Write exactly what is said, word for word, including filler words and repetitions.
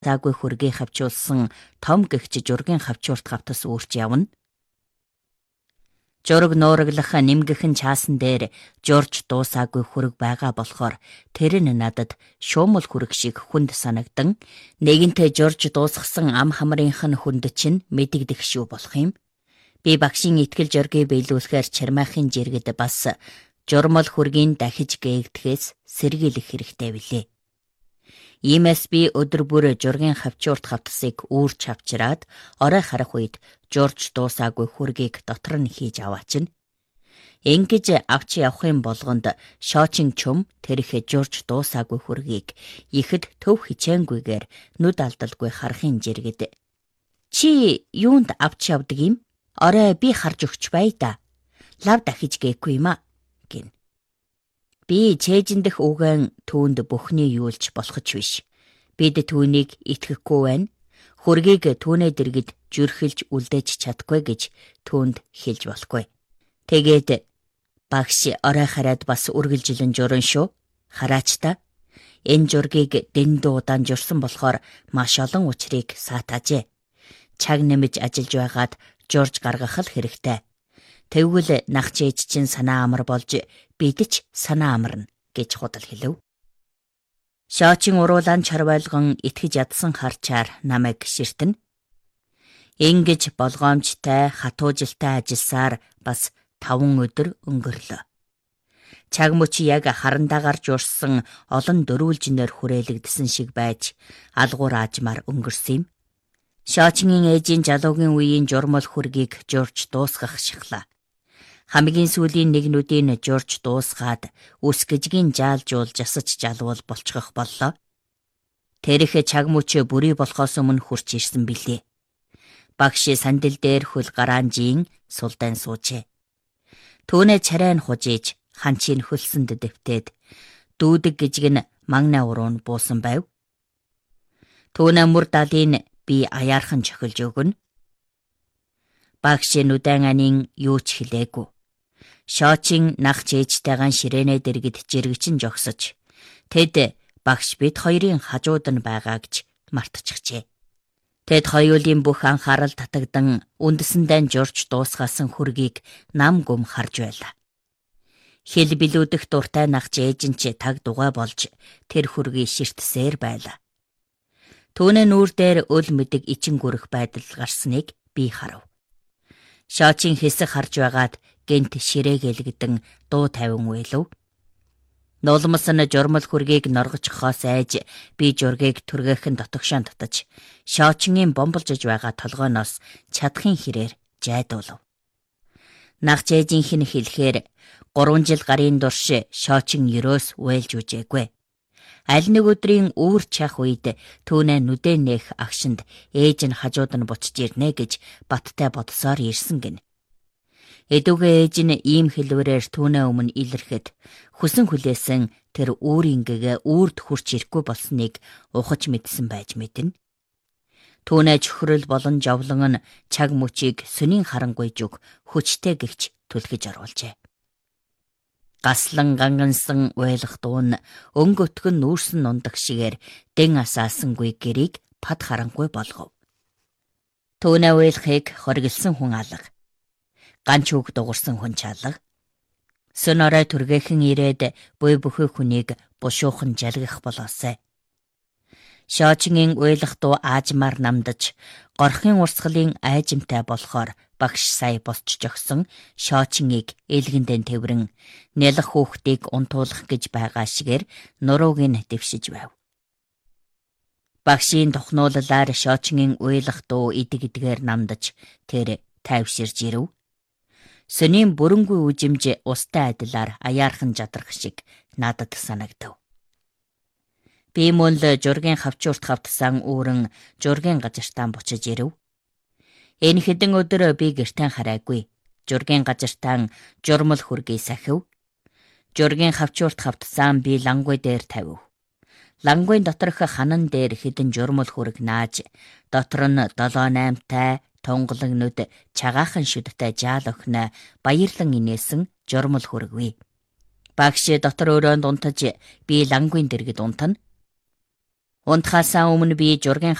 Заагүй хүргийг хавчуулсан том гэгч жургийн хавчуурт хавтас үүрч явна. Жураг нураглах нэмгэхэн чаасан дээр Жорж дуусаагүй хүрэг байгаа болохоор тэр нь надад шуумал хүрэг шиг хүнд санагдан, нэгэнтээ Жорж дуусгасан ам хамрынх нь хүнд чинь мэдэгдэх шүү болох юм. Би багшийн итгэл жоргийг биелүүлэхээр чармайхын жиргэд бас журмал хүргийн дахиж гээгдэхээс сэргийлэх хэрэгтэй билээ. Иймээс би өдөр бүр жургийн хавчуурт хавтасыг үүрч авчираад орой харах үед Жорж дуусаагүй хүргийг дотор нь хийж аваачна. Ингэж авч явахын болгонд шоочин чум тэрхэ Жорж дуусаагүй хүргийг ихэд төв хичээнгүйгээр нүд алдалгүй харахын жиргэд. Чи юунд авч явдаг юм? Орой би харж өгч бай да. Лав дахиж гээхгүй юм а гин. Би чэйжиндэх үгэн түүнд бүхний юулж болох ч биш. Бид түүнийг итгэхгүй байна. Хүргийг түүнээ дэргэд зүрхэлж үлдээж чадахгүй гэж түүнд хэлж болохгүй. Тэгээд багш орой хараад бас үргэлжилэн журан шүү. Хараач та. Энэ жургийг дэндүү удаан журсан болохоор маш олон учрыг саатаажээ. Чаг нэмж ажиллаж байгаад Жорж гаргах л хэрэгтэй. Тэгвэл нах чээж чинь санаа амар болж бид ч санаа амарна гэж худал хэлв. Шоочин уруулаан чар байлгон итгэж ядсан харчаар намайг ширтэн. Ингэж болгоомжтой хатуужилтай ажилласаар бас таван өдөр өнгөрлөө. Чаг мөчи яг харандаагаар журсан олон дөрвөлжнээр хүрээлэгдсэн шиг байж алгуур аажмаар өнгөрсөн юм. Шоочингийн ээжийн жалуугийн үеийн журмал хүргийг Жорж дуусгах шихлаа. Хамгийн сүүлийн нэгнүүдийн Жорж дуусгаад үс гжгийн жаалжуул жасаж жалуул болчихох боллоо. Тэрх чаг мөчөө бүрий болохоос өмнө хурч ирсэн билээ. Багш сандал дээр хөл гараанжийн сулдайн суужээ. Түүнээ царай нь хужиж ханчийн хөлсөнд дэвтээд дүүдэг гжиг нь магнаа уруу буусан байв. Түүнээ мөр далын би аяархан чохилж өгнө. Багш нүдэн анин юу ч хэлээгүй. Шоочин нах чээжтэйган ширээнэ дэргэд жиргэчин жогсож тэд багш бид хоёрын хажууд нь байгаа гэж мартчихжээ. Тэд хоёулын бүх анхаарал татагдан үндэсэндээ Жорж дуусгасан хүргийг нам гүм харж байлаа. Хэл билүүдэх дуртай нах чээжин ч таг дугай болж тэр хүргийг ширтсээр байлаа. Түүний нүүр дээр өл мэдэг ичин гүрэх байдал гарсныг би харав. Шоочин хэсэг харж байгаад гэнт ширээгэлгдэн дуу тавин уйлв. Нулмас нь журмал хүргийг норгочихоос айж би жургийг түргээхэн дотогшоо татаж шоочингийн бомболжж байгаа толгойноос чадахын хэрээр жайдуулв. Нах чэжийнх нь хэлэхээр гурван жил гарын турш шоочин ерөөс уйлж үжээгүй. Аль нэг өдрийн үүр чах үед түүнээ нүдэн нэх агшинд ээж нь хажууд нь буцаж ирнэ гэж баттай бодсоор ирсэн гин. Эдүгэ ээж нь ийм хэлвэрээр түүнээ өмнө илэрхэд хүсэн хүлээсэн тэр үүрийн гэгээ үрд хурч ирэхгүй болсныг ухаж мэдсэн байж мэднэ. Түүнээ чөхрөл болон жовлон нь чаг мөчийг сүнийн харангүй зүг хүчтэй гихч түлхэж оруулжээ. Гаслан гангансан уйлах дуун өнгөтгөн нүүрсэн нундаг шигээр дэн асаасангүй гэрийг пад харангүй болгов. Түүнээ уйлахыг хоригилсан хүн алга. Ганч үг дуурсан хүн чалга. Сүн орой түргээхэн ирээд буй бүхий хүнийг бушуухан жалгих болоосай. Шоочингийн уйлах дуу аажмаар намдаж горхын урсгалын айжимтай болохоор багш сая босч жогсон шоочингийг ээлгэндэн тэврэн нялх хүүхдийг унтуулах гэж байгаа шигээр нурууг нь дэвшиж байв. Багшийн тухнуулалаар шоочингийн уйлах дуу идэг идгээр намдаж тэр тайвширж ирэв. Сүнийн бүрэнгүй үжимж устай адилаар аяархан жадрах шиг надад санагдав. Би мөн л жургийн хавчуурт хавтсан үүрэн жургийн газартаан бочиж ирэв. Энэ хэдэн өдөр би гэртэн хараагүй. Жургийн газартаан журмал хүргийг сахив. Жургийн хавчуурт хавтсан би лангуй дээр тавив. Лангуйн доторх ханан дээр хэдэн журмал хүрэг нааж, дотор нь долоо наймтай тонгологнууд чагаахан шүдтэй жаал охин баярлан инээсэн журмал хүрэгвэ. Багш дотор өрөөнд унтаж би лангуйн дэргэд унтана. Унтахаасаа өмнө би жургийн